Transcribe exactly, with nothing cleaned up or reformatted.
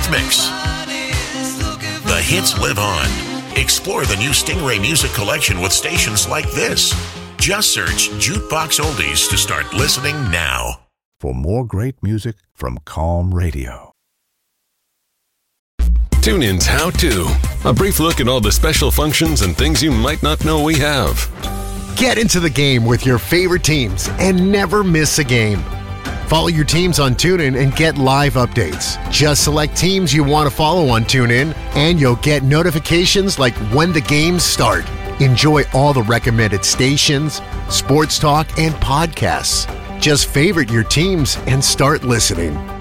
Youth Mix. The hits live on. Explore the new Stingray Music Collection with stations like this. Just search Jukebox Oldies to start listening now. For more great music from Calm Radio. TuneIn's How To. A brief look at all the special functions and things you might not know we have. Get into the game with your favorite teams and never miss a game. Follow your teams on TuneIn and get live updates. Just select teams you want to follow on TuneIn, and you'll get notifications like when the games start. Enjoy all the recommended stations, sports talk, and podcasts. Just favorite your teams and start listening.